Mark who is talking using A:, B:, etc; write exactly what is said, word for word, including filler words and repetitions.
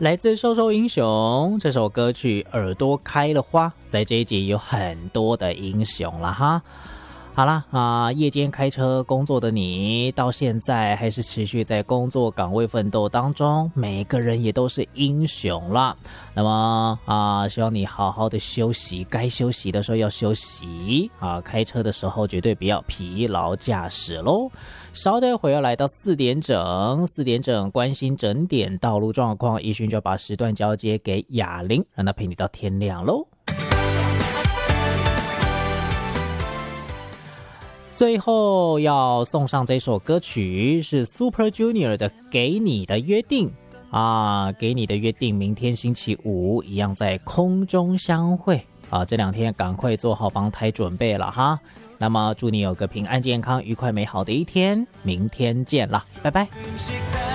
A: 来自瘦瘦英雄这首歌曲耳朵开了花，在这一集有很多的英雄了哈。好啦啊、呃，夜间开车工作的你，到现在还是持续在工作岗位奋斗当中，每个人也都是英雄啦。那么啊、呃，希望你好好的休息，该休息的时候要休息啊、呃，开车的时候绝对不要疲劳驾驶咯。稍待会要来到四点整，四点整关心整点道路状况，一勋就把时段交接给雅玲，让她陪你到天亮咯。最后要送上这首歌曲是 Super Junior 的《给你的约定》啊，给你的约定，明天星期五一样在空中相会啊！这两天赶快做好防台准备了哈。那么祝你有个平安健康、愉快美好的一天，明天见啦，拜拜。